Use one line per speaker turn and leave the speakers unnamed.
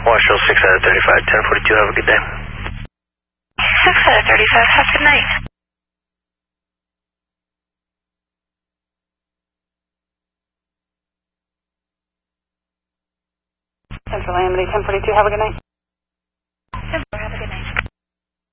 Marshall 6 out of 35, 1042, have a good day.
6 out of 35, have a good night. Central Amity 1042, have a good night.